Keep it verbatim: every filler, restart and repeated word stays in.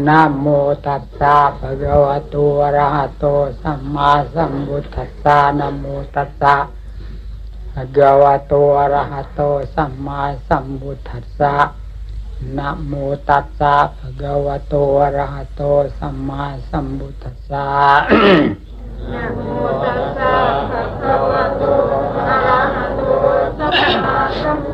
นะโมตัสสะภะคะวะโตอะระหะโตสัมมาสัมพุทธัสสะนะโมตัสสะภะคะวะโตอะระหะโตสัมมาสัมพุทธัสสะนะโมตัสสะภะคะวะโตอะระหะโตสัมมาสัมพุทธัสสะนะโมตัสสะภะคะวะโตอะระหะโตสัมมาสัม